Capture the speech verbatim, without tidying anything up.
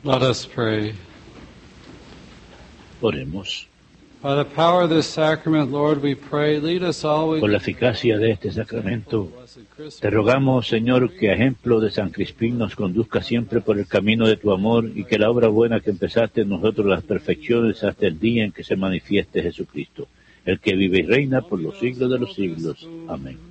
Let us pray. Oremos. By the power of this sacrament, Lord, we pray, lead us always. Por la eficacia de este sacramento, te rogamos, Señor, que a ejemplo de San Crispín nos conduzca siempre por el camino de tu amor y que la obra buena que empezaste en nosotros las perfecciones hasta el día en que se manifieste Jesucristo, el que vive y reina por los siglos de los siglos. Amén.